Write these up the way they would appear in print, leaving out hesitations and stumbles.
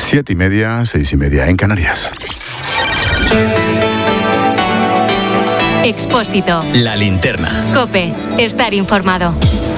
7:30, 6:30 en Canarias. Expósito. La linterna. COPE. Estar informado.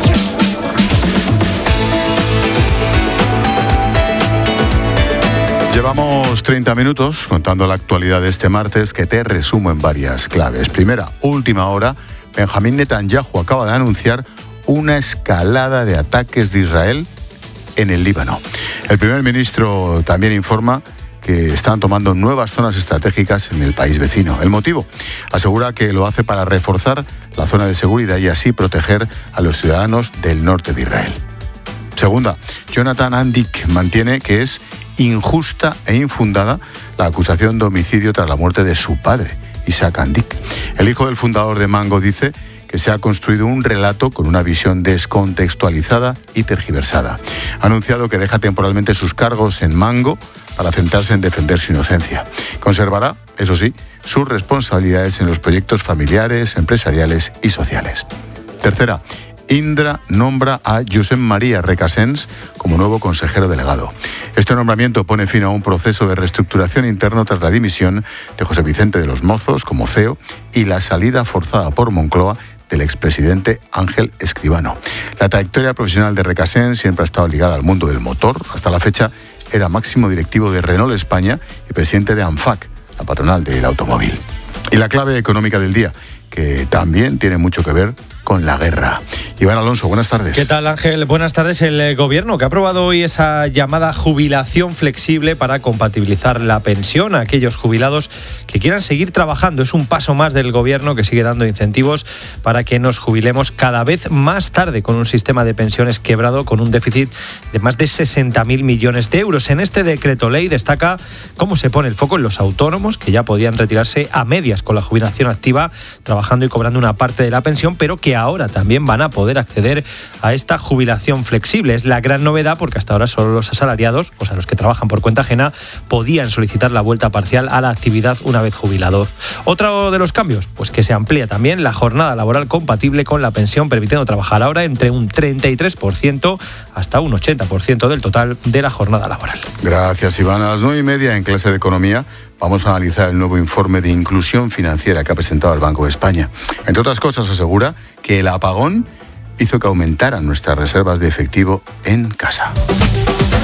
Llevamos 30 minutos contando la actualidad de este martes, que te resumo en varias claves. Primera, última hora, Benjamín Netanyahu acaba de anunciar una escalada de ataques de Israel en el Líbano. El primer ministro también informa que están tomando nuevas zonas estratégicas en el país vecino. El motivo, asegura que lo hace para reforzar la zona de seguridad y así proteger a los ciudadanos del norte de Israel. Segunda, Jonathan Andik mantiene que es injusta e infundada la acusación de homicidio tras la muerte de su padre, Isaac Andik. El hijo del fundador de Mango dice que se ha construido un relato con una visión descontextualizada y tergiversada. Ha anunciado que deja temporalmente sus cargos en Mango para centrarse en defender su inocencia. Conservará, eso sí, sus responsabilidades en los proyectos familiares, empresariales y sociales. Tercera, Indra nombra a Josep María Recasens como nuevo consejero delegado. Este nombramiento pone fin a un proceso de reestructuración interno tras la dimisión de José Vicente de los Mozos como CEO y la salida forzada por Moncloa del expresidente Ángel Escribano. La trayectoria profesional de Recasens siempre ha estado ligada al mundo del motor. Hasta la fecha era máximo directivo de Renault España y presidente de ANFAC, la patronal del automóvil. Y la clave económica del día, que también tiene mucho que ver con la guerra. Iván Alonso, buenas tardes. ¿Qué tal, Ángel? Buenas tardes. El gobierno que ha aprobado hoy esa llamada jubilación flexible para compatibilizar la pensión a aquellos jubilados que quieran seguir trabajando. Es un paso más del gobierno que sigue dando incentivos para que nos jubilemos cada vez más tarde con un sistema de pensiones quebrado con un déficit de más de 60.000 millones de euros. En este decreto ley destaca cómo se pone el foco en los autónomos que ya podían retirarse a medias con la jubilación activa, trabajando y cobrando una parte de la pensión, pero que ahora también van a poder acceder a esta jubilación flexible. Es la gran novedad porque hasta ahora solo los asalariados, o sea, los que trabajan por cuenta ajena, podían solicitar la vuelta parcial a la actividad una vez jubilados. Otro de los cambios, pues que se amplía también la jornada laboral compatible con la pensión, permitiendo trabajar ahora entre un 33% hasta un 80% del total de la jornada laboral. Gracias, Iván. A las 9:30 en clase de Economía vamos a analizar el nuevo informe de inclusión financiera que ha presentado el Banco de España. Entre otras cosas, asegura que el apagón hizo que aumentaran nuestras reservas de efectivo en casa.